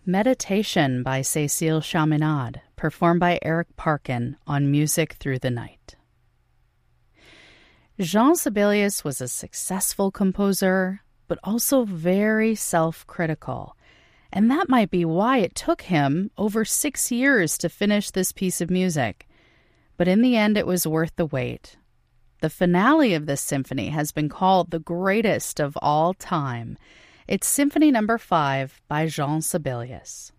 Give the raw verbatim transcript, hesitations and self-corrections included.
Meditation by Cécile Chaminade, performed by Eric Parkin on Music Through the Night. Jean Sibelius was a successful composer, but also very self-critical, and that might be why it took him over six years to finish this piece of music. But in the end, it was worth the wait. The finale of this symphony has been called the greatest of all time. It's Symphony Number Five by Jean Sibelius.